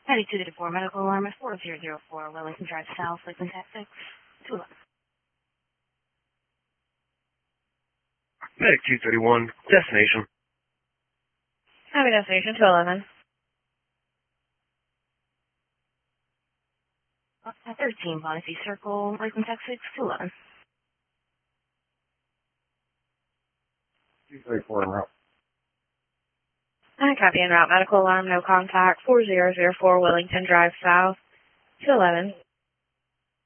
9234 medical alarm at 4004 Wellington Drive South, Lakeland, Texas, 211. Medic 231, destination. Happy destination, 211. 13 Bonnevie Circle, Lakeland, Texas, 211. 234 en route. Copy en route. Medical alarm, no contact. 4004 Wellington Drive South, 211.